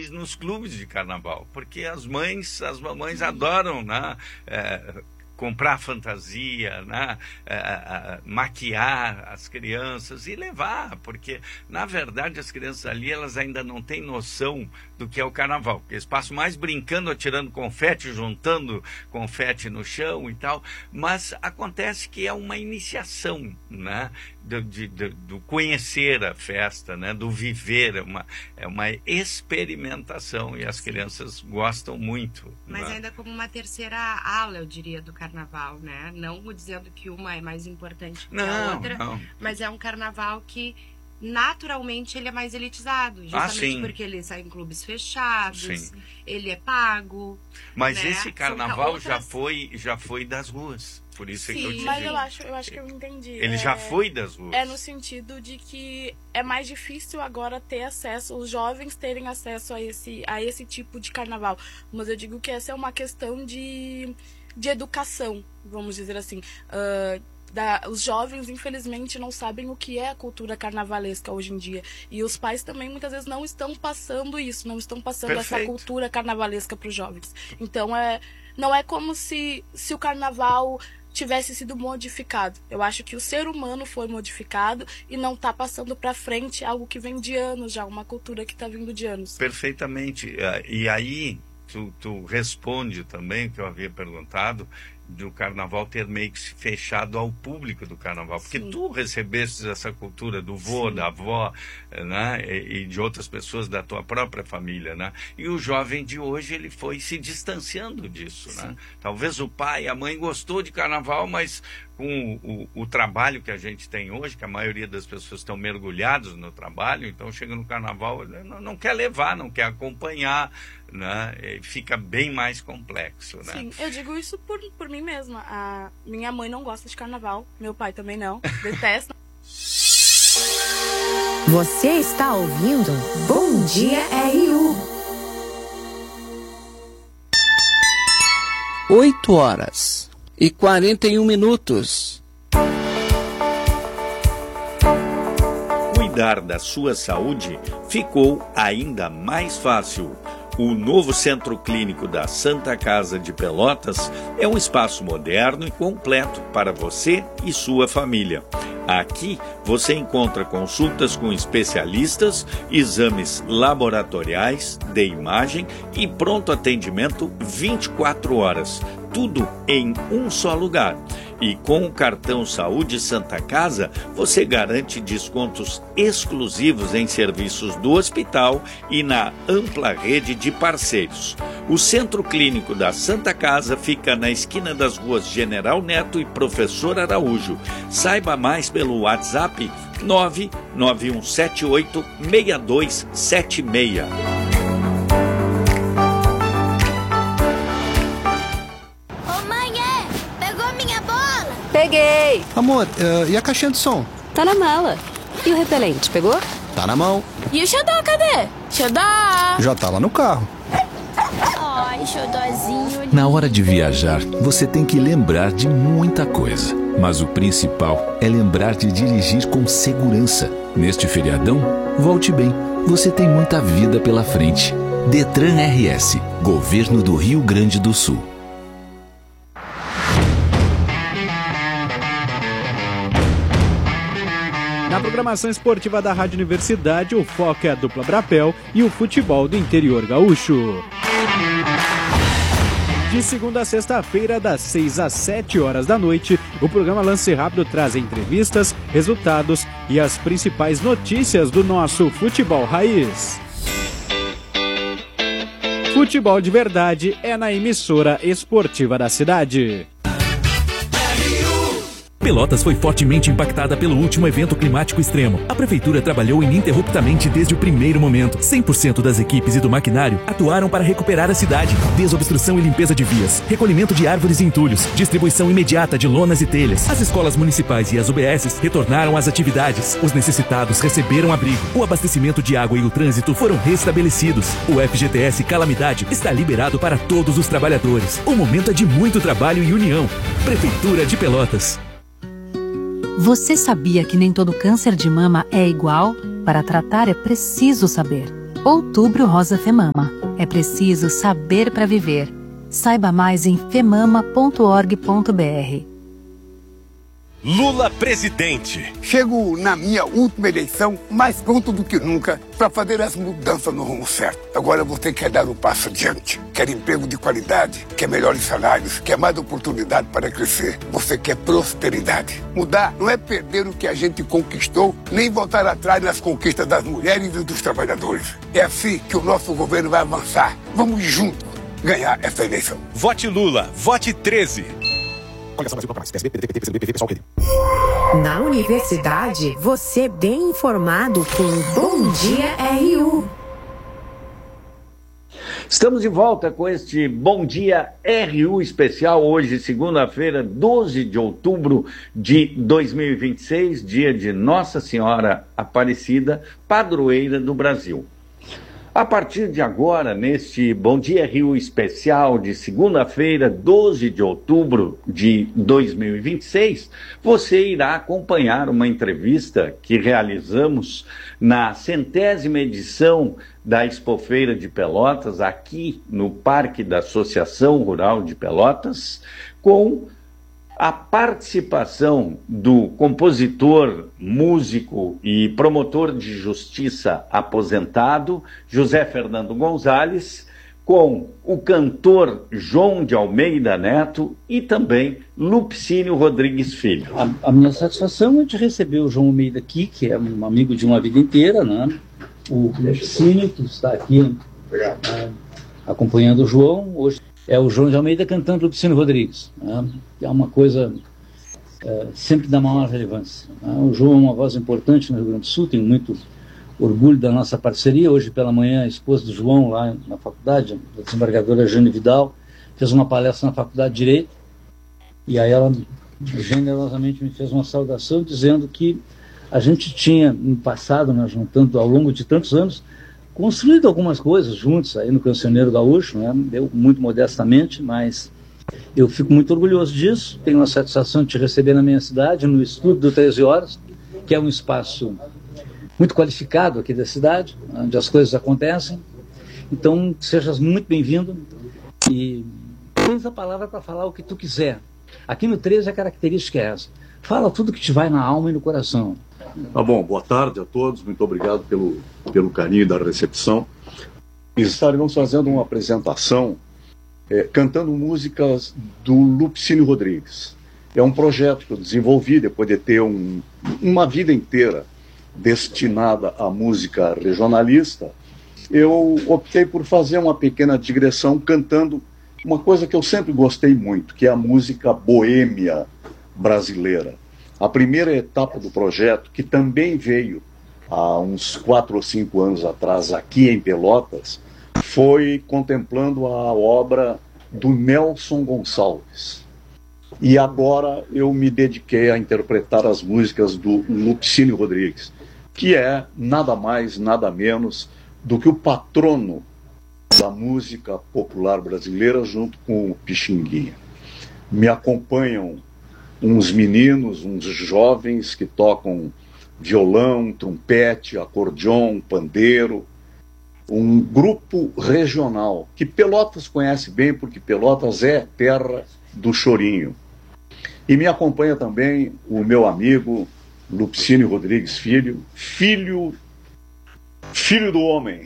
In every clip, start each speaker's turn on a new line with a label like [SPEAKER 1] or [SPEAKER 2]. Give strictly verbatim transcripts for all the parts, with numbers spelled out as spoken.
[SPEAKER 1] desfiles nos clubes de carnaval, porque as mães, as mamães adoram, né? É, comprar fantasia, né? é, é, maquiar as crianças e levar, porque, na verdade, as crianças ali, elas ainda não têm noção do que é o carnaval, porque eles passam mais brincando, atirando confete, juntando confete no chão e tal, mas acontece que é uma iniciação, né? do, de, de, do conhecer a festa, né? Do viver, é uma, é uma experimentação, e as crianças gostam muito.
[SPEAKER 2] Mas
[SPEAKER 1] né?
[SPEAKER 2] ainda como uma terceira ala, eu diria, do carnaval, né? Não dizendo que uma é mais importante que
[SPEAKER 1] não,
[SPEAKER 2] a outra,
[SPEAKER 1] não.
[SPEAKER 2] mas é um carnaval que naturalmente ele é mais elitizado, justamente
[SPEAKER 1] ah,
[SPEAKER 2] porque ele sai em clubes fechados,
[SPEAKER 1] sim.
[SPEAKER 2] ele é pago.
[SPEAKER 1] Mas
[SPEAKER 2] né?
[SPEAKER 1] esse carnaval
[SPEAKER 2] outras...
[SPEAKER 1] já foi, já foi das ruas. Por isso é que eu te
[SPEAKER 3] mas
[SPEAKER 1] digo.
[SPEAKER 3] eu acho, eu acho que eu entendi.
[SPEAKER 1] Ele
[SPEAKER 3] é,
[SPEAKER 1] já foi das ruas.
[SPEAKER 3] É no sentido de que é mais difícil agora ter acesso, os jovens terem acesso a esse, a esse tipo de carnaval. Mas eu digo que essa é uma questão de, de educação, vamos dizer assim. Uh, Da, os jovens, infelizmente, não sabem o que é a cultura carnavalesca hoje em dia. E os pais também, muitas vezes, não estão passando isso, não estão passando
[SPEAKER 1] Perfeito.
[SPEAKER 3] essa cultura carnavalesca para os jovens. Então, é, não é como se, se o carnaval tivesse sido modificado. Eu acho que o ser humano foi modificado e não está passando para frente algo que vem de anos já, uma cultura que está vindo de anos.
[SPEAKER 1] Perfeitamente. E aí, tu, tu responde também o que eu havia perguntado, do carnaval ter meio que se fechado ao público do carnaval, porque Sim. tu recebeste essa cultura do vô, Sim. da avó, né, e, e de outras pessoas da tua própria família, né, e o jovem de hoje, ele foi se distanciando disso, né, talvez o pai, a mãe gostou de carnaval, mas com o, o, o trabalho que a gente tem hoje, que a maioria das pessoas estão mergulhados no trabalho, então chega no carnaval, não, não quer levar, não quer acompanhar, né, fica bem mais complexo, né.
[SPEAKER 3] Sim, eu digo isso por, por mim mesma. A minha mãe não gosta de carnaval, meu pai também não, detesta.
[SPEAKER 4] Você está ouvindo Bom Dia R U.
[SPEAKER 5] oito horas e quarenta e um minutos.
[SPEAKER 1] Cuidar da sua saúde ficou ainda mais fácil. O novo Centro Clínico da Santa Casa de Pelotas é um espaço moderno e completo para você e sua família. Aqui você encontra consultas com especialistas, exames laboratoriais, de imagem e pronto atendimento vinte e quatro horas. Tudo em um só lugar. E com o cartão Saúde Santa Casa, você garante descontos exclusivos em serviços do hospital e na ampla rede de parceiros. O Centro Clínico da Santa Casa fica na esquina das ruas General Neto e Professor Araújo. Saiba mais pelo WhatsApp nove nove um sete oito seis dois sete seis.
[SPEAKER 6] Peguei!
[SPEAKER 7] Amor, uh, e a caixinha de som?
[SPEAKER 6] Tá na mala. E o repelente, pegou?
[SPEAKER 7] Tá na mão.
[SPEAKER 3] E o xodó, cadê? Xodó!
[SPEAKER 7] Já tá lá no carro.
[SPEAKER 3] Ai, xodózinho.
[SPEAKER 8] Na hora de viajar, você tem que lembrar de muita coisa. Mas o principal é lembrar de dirigir com segurança. Neste feriadão, volte bem. Você tem muita vida pela frente. Detran R S, Governo do Rio Grande do Sul.
[SPEAKER 9] Na programação esportiva da Rádio Universidade, o foco é a dupla Brapel e o futebol do interior gaúcho. De segunda a sexta-feira, das seis às sete horas da noite, o programa Lance Rápido traz entrevistas, resultados e as principais notícias do nosso futebol raiz. Futebol de verdade é na emissora esportiva da cidade.
[SPEAKER 10] Pelotas foi fortemente impactada pelo último evento climático extremo. A prefeitura trabalhou ininterruptamente desde o primeiro momento. cem por cento das equipes e do maquinário atuaram para recuperar a cidade. Desobstrução e limpeza de vias, recolhimento de árvores e entulhos, distribuição imediata de lonas e telhas. As escolas municipais e as U B Ss retornaram às atividades. Os necessitados receberam abrigo. O abastecimento de água e o trânsito foram restabelecidos. O F G T S Calamidade está liberado para todos os trabalhadores. O momento é de muito trabalho e união. Prefeitura de Pelotas.
[SPEAKER 11] Você sabia que nem todo câncer de mama é igual? Para tratar é preciso saber. Outubro Rosa Femama. É preciso saber para viver. Saiba mais em femama ponto org ponto br.
[SPEAKER 12] Lula presidente.
[SPEAKER 13] Chego na minha última eleição mais pronto do que nunca para fazer as mudanças no rumo certo. Agora você quer dar um passo adiante, quer emprego de qualidade, quer melhores salários, quer mais oportunidade para crescer. Você quer prosperidade. Mudar não é perder o que a gente conquistou, nem voltar atrás nas conquistas das mulheres e dos trabalhadores. É assim que o nosso governo vai avançar. Vamos juntos ganhar essa eleição.
[SPEAKER 12] Vote Lula, vote treze.
[SPEAKER 4] Na universidade, você bem informado com Bom Dia R U.
[SPEAKER 1] Estamos de volta com este Bom Dia R U especial, hoje, segunda-feira, doze de outubro de dois mil e vinte e seis, dia de Nossa Senhora Aparecida, padroeira do Brasil. A partir de agora, neste Bom Dia R U especial de segunda-feira, doze de outubro de dois mil e vinte e seis, você irá acompanhar uma entrevista que realizamos na centésima edição da Expofeira de Pelotas, aqui no Parque da Associação Rural de Pelotas, com a participação do compositor, músico e promotor de justiça aposentado, José Fernando Gonzalez, com o cantor João de Almeida Neto e também Lupicínio Rodrigues Filho.
[SPEAKER 14] A, a minha satisfação é de receber o João Almeida aqui, que é um amigo de uma vida inteira, né? O Lupicínio, que está aqui uh, acompanhando o João, hoje é o João de Almeida cantando Lupicínio Rodrigues, né? É uma coisa uh, sempre da maior relevância, né? O João é uma voz importante no Rio Grande do Sul, tenho muito orgulho da nossa parceria. Hoje pela manhã a esposa do João lá na faculdade, a desembargadora Jane Vidal, fez uma palestra na faculdade de Direito, e aí ela generosamente me fez uma saudação dizendo que a gente tinha no passado, né, juntando ao longo de tantos anos, construído algumas coisas juntos aí no Cancioneiro Gaúcho, né? Eu muito modestamente, mas eu fico muito orgulhoso disso. Tenho a satisfação de te receber na minha cidade, no estúdio do treze horas, que é um espaço muito qualificado aqui da cidade, onde as coisas acontecem. Então, sejas muito bem-vindo e tens a palavra para falar o que tu quiser. Aqui no treze a característica é essa. Fala tudo que te vai na alma e no coração.
[SPEAKER 15] Tá bom, boa tarde a todos, muito obrigado pelo, pelo carinho da recepção. Estaremos fazendo uma apresentação é, cantando músicas do Lupicínio Rodrigues. É um projeto que eu desenvolvi depois de ter um, uma vida inteira destinada à música regionalista. Eu optei por fazer uma pequena digressão cantando uma coisa que eu sempre gostei muito, que é a música boêmia brasileira. A primeira etapa do projeto, que também veio há uns quatro ou cinco anos atrás aqui em Pelotas, foi contemplando a obra do Nelson Gonçalves. E agora eu me dediquei a interpretar as músicas do Lupicínio Rodrigues, que é nada mais, nada menos do que o patrono da música popular brasileira junto com o Pixinguinha. Me acompanham uns meninos, uns jovens que tocam violão, trompete, acordeon, pandeiro, um grupo regional que Pelotas conhece bem, porque Pelotas é terra do chorinho. E me acompanha também o meu amigo Lupicínio Rodrigues Filho, filho, filho do homem,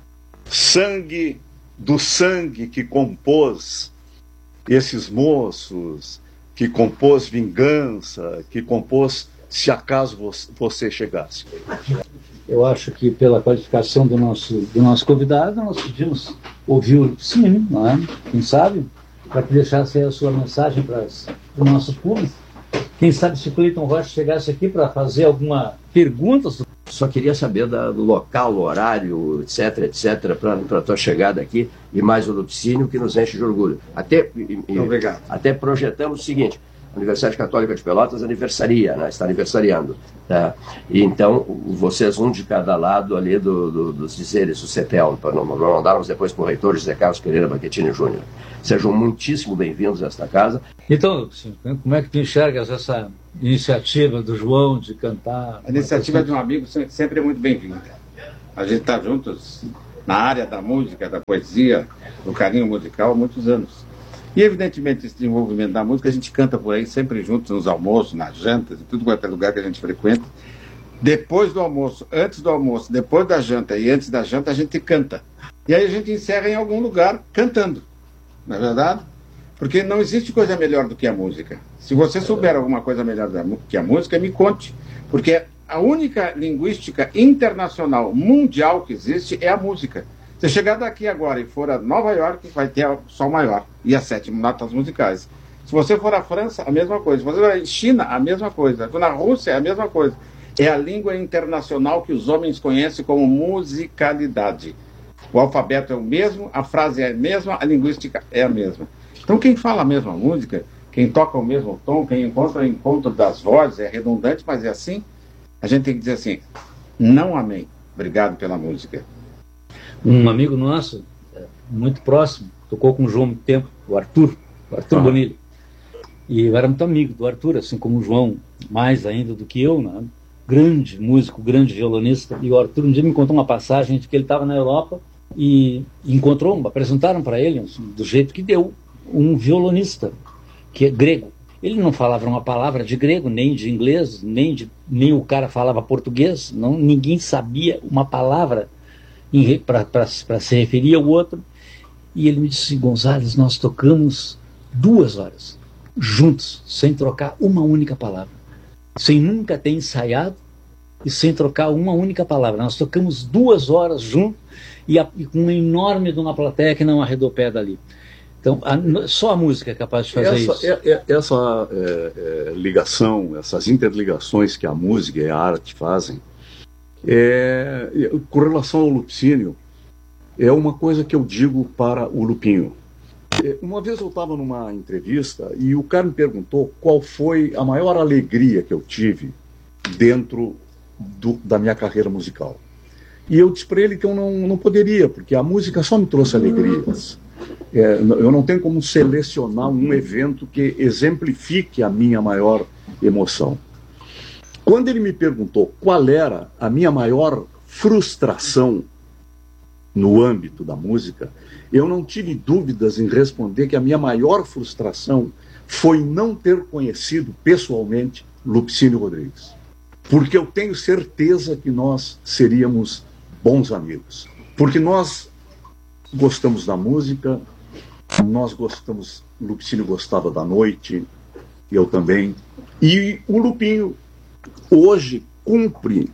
[SPEAKER 15] sangue do sangue que compôs esses moços, que compôs Vingança, que compôs Se Acaso Você Chegasse.
[SPEAKER 14] Eu acho que pela qualificação do nosso, do nosso convidado, nós pedimos ouvir o Lupicínio, não é? Quem sabe, para que deixasse aí a sua mensagem para o nosso público. Quem sabe se o Cleiton Rocha chegasse aqui para fazer alguma pergunta.
[SPEAKER 16] Só queria saber da, do local, horário, etc, etc, para a tua chegada aqui, e mais o Lupicínio, que nos enche de orgulho. Até, e,
[SPEAKER 15] Obrigado.
[SPEAKER 16] Até projetamos o seguinte: a Universidade Católica de Pelotas aniversaria, né? Está aniversariando. Tá? E então, vocês, um de cada lado ali do, do, dos dizeres do CEPEL, para não mandarmos depois para o reitor José Carlos Pereira Banquetini Júnior. Sejam muitíssimo bem-vindos a esta casa.
[SPEAKER 14] Então, como é que tu enxergas essa iniciativa do João de cantar?
[SPEAKER 17] A iniciativa de um amigo sempre é muito bem-vinda. A gente está juntos na área da música, da poesia, do carinho musical há muitos anos. E, evidentemente, esse desenvolvimento da música, a gente canta por aí sempre juntos, nos almoços, nas jantas, em tudo quanto é lugar que a gente frequenta. Depois do almoço, antes do almoço, depois da janta e antes da janta, a gente canta. E aí a gente encerra em algum lugar cantando, não é verdade? Porque não existe coisa melhor do que a música. Se você souber alguma coisa melhor do que a música, me conte. Porque a única linguística internacional, mundial que existe é a música. Se chegar daqui agora e for a Nova York, vai ter o Sol maior e as sete notas musicais. Se você for à França, a mesma coisa. Se você for à China, a mesma coisa. Se for na Rússia, a mesma coisa. É a língua internacional que os homens conhecem como musicalidade. O alfabeto é o mesmo, a frase é a mesma, a linguística é a mesma. Então, quem fala a mesma música, quem toca o mesmo tom, quem encontra o encontro das vozes, é redundante, mas é assim, a gente tem que dizer assim, não amém, obrigado pela música.
[SPEAKER 14] Um amigo nosso, muito próximo, tocou com o João há muito tempo, o Arthur, o Arthur ah. Bonilha. E eu era muito amigo do Arthur, assim como o João, mais ainda do que eu, né? Grande músico, grande violonista. E o Arthur um dia me contou uma passagem de que ele estava na Europa e encontrou, apresentaram para ele, do jeito que deu, um violonista, que é grego. Ele não falava uma palavra de grego, nem de inglês, nem, de, nem o cara falava português, não, ninguém sabia uma palavra para se referir ao outro. E ele me disse, Gonzalez, nós tocamos duas horas, juntos, sem trocar uma única palavra, sem nunca ter ensaiado e sem trocar uma única palavra. Nós tocamos duas horas juntos e, a, e com uma enorme de uma plateia que não arredou pé dali. Então, a, só a música é capaz de fazer
[SPEAKER 15] essa,
[SPEAKER 14] isso.
[SPEAKER 15] É, é, essa é, é, ligação, essas interligações que a música e a arte fazem, é, com relação ao Lupicínio, é uma coisa que eu digo para o Lupinho. Uma vez eu estava numa entrevista e o cara me perguntou qual foi a maior alegria que eu tive dentro do, da minha carreira musical. E eu disse para ele que eu não, não poderia, porque a música só me trouxe alegrias. É, eu não tenho como selecionar um evento que exemplifique a minha maior emoção. Quando ele me perguntou qual era a minha maior frustração no âmbito da música, eu não tive dúvidas em responder que a minha maior frustração foi não ter conhecido pessoalmente Lupicínio Rodrigues. Porque eu tenho certeza que nós seríamos bons amigos. Porque nós gostamos da música, nós gostamos, Lupicínio gostava da noite, eu também. E o Lupinho hoje cumpre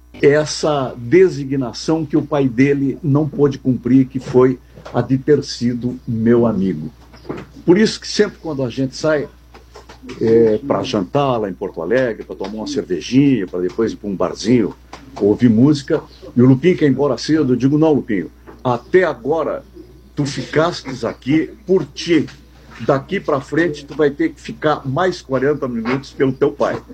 [SPEAKER 15] essa designação que o pai dele não pôde cumprir, que foi a de ter sido meu amigo. Por isso que sempre quando a gente sai é, para jantar lá em Porto Alegre, para tomar uma cervejinha, para depois ir para um barzinho, ouvir música, e o Lupinho quer ir embora cedo, eu digo, não, Lupinho, até agora tu ficastes aqui por ti. Daqui para frente tu vai ter que ficar mais quarenta minutos pelo teu pai.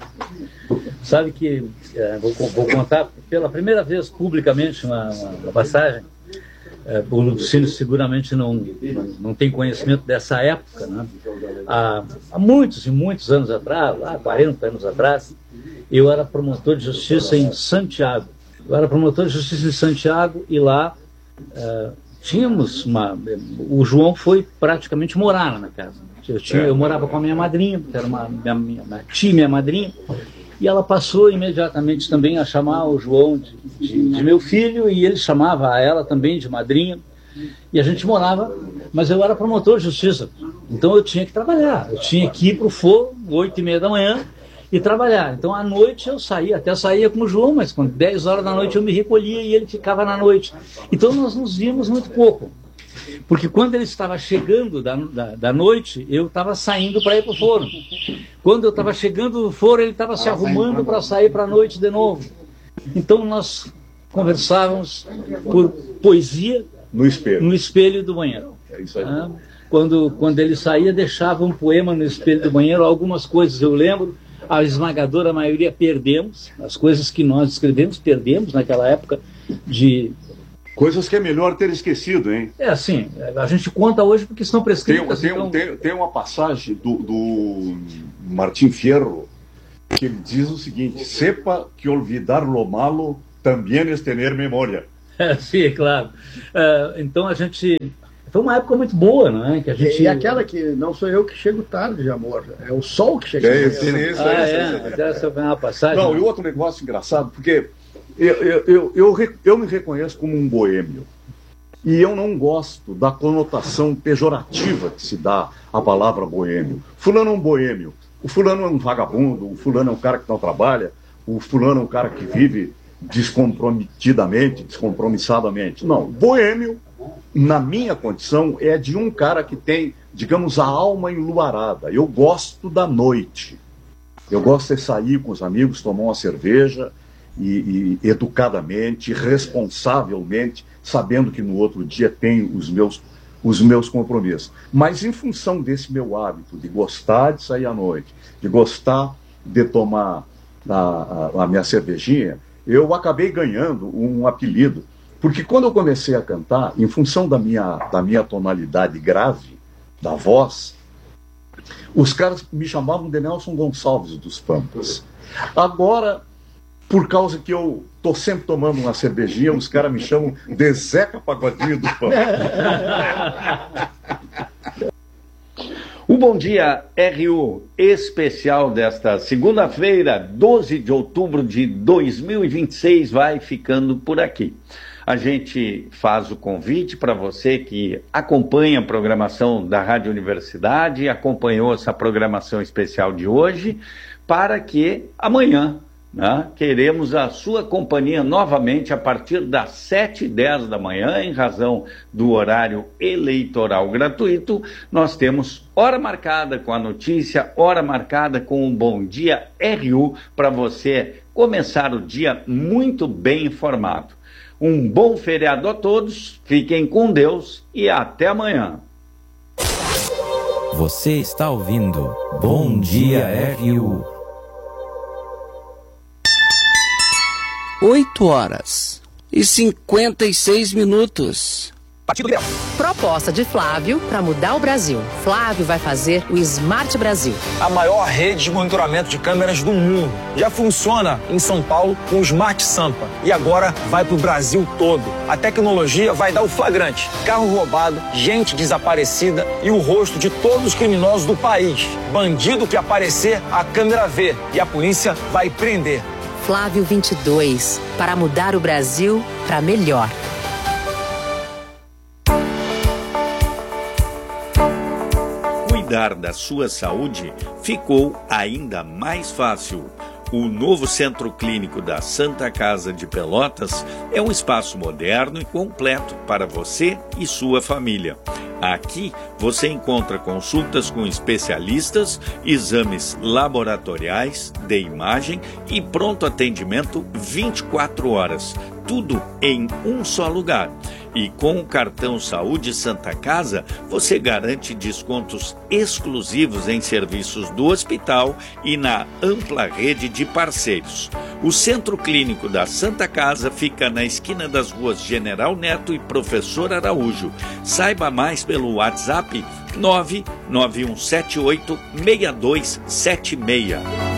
[SPEAKER 14] Sabe que, é, vou, vou contar pela primeira vez publicamente uma, uma, uma passagem. É, o Lupicínio seguramente não, não, não tem conhecimento dessa época, né? Há, há muitos e muitos anos atrás, lá quarenta anos atrás, eu era promotor de justiça em Santiago. Eu era promotor de justiça em Santiago e lá é, tínhamos uma... O João foi praticamente morar na minha casa. Eu, tinha, eu morava com a minha madrinha, que era uma, minha, minha, minha tia, minha madrinha, e ela passou imediatamente também a chamar o João de, de, de meu filho, e ele chamava a ela também de madrinha, e a gente morava, mas eu era promotor de justiça, então eu tinha que trabalhar, eu tinha que ir para o fogo, oito e meia da manhã, e trabalhar. Então à noite eu saía, até saía com o João, mas com dez horas da noite eu me recolhia e ele ficava na noite. Então nós nos víamos muito pouco. Porque quando ele estava chegando da, da, da noite, eu estava saindo para ir para o foro. Quando eu estava chegando do foro, ele estava se arrumando para sair para a noite de novo. Então nós conversávamos por poesia
[SPEAKER 15] no espelho,
[SPEAKER 14] no espelho do banheiro.
[SPEAKER 15] É isso aí.
[SPEAKER 14] Ah, quando, quando ele saía, deixava um poema no espelho do banheiro, algumas coisas eu lembro, a esmagadora maioria perdemos, as coisas que nós escrevemos perdemos naquela época de...
[SPEAKER 15] Coisas que é melhor ter esquecido, hein?
[SPEAKER 14] É assim, a gente conta hoje porque estão prescritas.
[SPEAKER 15] Tem, tem, então... tem, tem uma passagem do, do Martim Fierro que ele diz o seguinte: sepa que olvidar lo malo também é tener memória.
[SPEAKER 14] Sim, claro. Uh, então a gente... Foi uma época muito boa, não é? Que a gente...
[SPEAKER 18] E aquela que não sou eu que chego tarde de amor, é o sol que chega
[SPEAKER 15] é,
[SPEAKER 18] tarde.
[SPEAKER 15] É isso,
[SPEAKER 14] ah,
[SPEAKER 15] é isso.
[SPEAKER 14] É, é. Essa foi uma passagem.
[SPEAKER 15] Não, e outro negócio engraçado, porque eu, eu, eu, eu, eu me reconheço como um boêmio. E eu não gosto da conotação pejorativa que se dá à palavra boêmio. Fulano é um boêmio. O fulano é um vagabundo, o fulano é um cara que não trabalha, o fulano é um cara que vive descomprometidamente, descompromissadamente. Não, boêmio, na minha condição, é de um cara que tem, digamos, a alma enluarada. Eu gosto da noite. Eu gosto de sair com os amigos, tomar uma cerveja e, e educadamente, responsavelmente, sabendo que no outro dia tem os meus, os meus compromissos. Mas em função desse meu hábito de gostar de sair à noite, de gostar de tomar a, a, a minha cervejinha, eu acabei ganhando um apelido. Porque quando eu comecei a cantar, em função da minha, da minha tonalidade grave, da voz, os caras me chamavam de Nelson Gonçalves dos Pampas. Agora, por causa que eu tô sempre tomando uma cervejinha, os caras me chamam de Zeca Pagodinho do Pampas.
[SPEAKER 1] O Bom Dia R U especial desta segunda-feira, doze de outubro de dois mil e vinte e seis, vai ficando por aqui. A gente faz o convite para você que acompanha a programação da Rádio Universidade, acompanhou essa programação especial de hoje, para que amanhã, né, queremos a sua companhia novamente a partir das sete e dez da manhã, em razão do horário eleitoral gratuito. Nós temos hora marcada com a notícia, hora marcada com o Bom Dia R U, para você começar o dia muito bem informado. Um bom feriado a todos, fiquem com Deus e até amanhã.
[SPEAKER 19] Você está ouvindo Bom Dia R U.
[SPEAKER 5] oito horas e cinquenta e seis minutos.
[SPEAKER 4] Partido Liberal. Proposta de Flávio para mudar o Brasil. Flávio vai fazer o Smart Brasil.
[SPEAKER 20] A maior rede de monitoramento de câmeras do mundo. Já funciona em São Paulo com o Smart Sampa. E agora vai para o Brasil todo. A tecnologia vai dar o flagrante. Carro roubado, gente desaparecida e o rosto de todos os criminosos do país. Bandido que aparecer, a câmera vê. E a polícia vai prender.
[SPEAKER 4] Flávio vinte e dois. Para mudar o Brasil para melhor.
[SPEAKER 1] Cuidar da sua saúde ficou ainda mais fácil. O novo Centro Clínico da Santa Casa de Pelotas é um espaço moderno e completo para você e sua família. Aqui você encontra consultas com especialistas, exames laboratoriais, de imagem e pronto atendimento vinte e quatro horas. Tudo em um só lugar. E com o cartão Saúde Santa Casa, você garante descontos exclusivos em serviços do hospital e na ampla rede de parceiros. O Centro Clínico da Santa Casa fica na esquina das ruas General Neto e Professor Araújo. Saiba mais pelo WhatsApp nove nove um sete oito seis dois sete seis.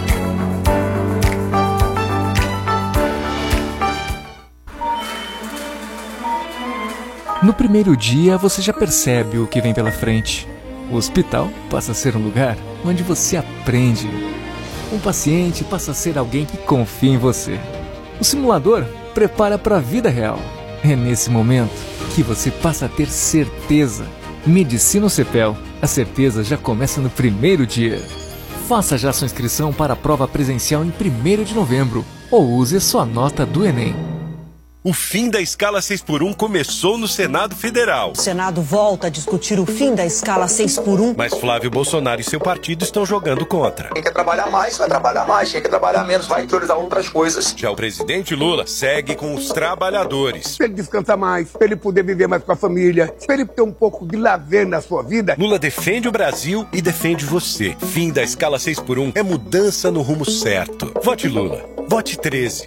[SPEAKER 10] No primeiro dia, você já percebe o que vem pela frente. O hospital passa a ser um lugar onde você aprende. Um paciente passa a ser alguém que confia em você. O simulador prepara para a vida real. É nesse momento que você passa a ter certeza. Medicina Cepel. A certeza já começa no primeiro dia. Faça já sua inscrição para a prova presencial em primeiro de novembro ou use a sua nota do Enem.
[SPEAKER 12] O fim da escala seis por um começou no Senado Federal.
[SPEAKER 21] O Senado volta a discutir o fim da escala seis por um.
[SPEAKER 12] Mas Flávio Bolsonaro e seu partido estão jogando contra.
[SPEAKER 22] Quem quer trabalhar mais, vai trabalhar mais. Quem quer trabalhar menos, vai priorizar outras coisas.
[SPEAKER 12] Já o presidente Lula segue com os trabalhadores.
[SPEAKER 13] Para ele descansar mais, para ele poder viver mais com a família, para ele ter um pouco de lazer na sua vida.
[SPEAKER 12] Lula defende o Brasil e defende você. Fim da escala seis por um é mudança no rumo certo. Vote Lula. Vote treze.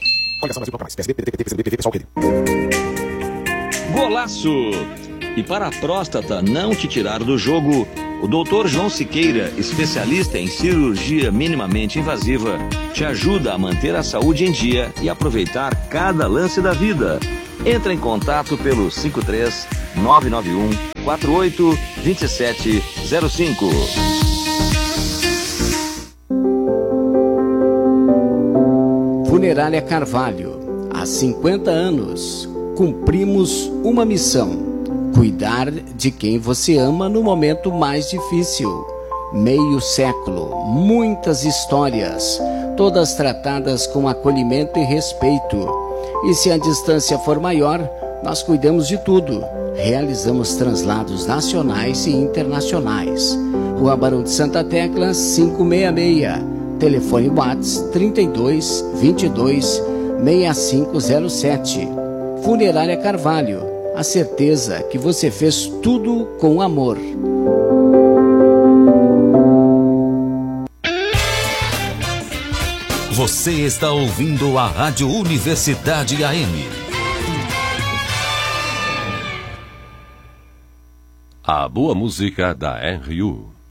[SPEAKER 23] Golaço! E para a próstata não te tirar do jogo, o doutor João Siqueira, especialista em cirurgia minimamente invasiva, te ajuda a manter a saúde em dia e aproveitar cada lance da vida. Entre em contato pelo cinco três nove nove um quatro oito dois sete zero cinco.
[SPEAKER 2] Funerária Carvalho. Há cinquenta anos, cumprimos uma missão: cuidar de quem você ama no momento mais difícil. Meio século, muitas histórias, todas tratadas com acolhimento e respeito. E se a distância for maior, nós cuidamos de tudo. Realizamos translados nacionais e internacionais. Rua Barão de Santa Tecla, quinhentos e sessenta e seis. Telefone WhatsApp trinta e dois, vinte e dois, sessenta e cinco zero sete. Funerária Carvalho. A certeza que você fez tudo com amor.
[SPEAKER 6] Você está ouvindo a Rádio Universidade A M.
[SPEAKER 7] A boa música da R U.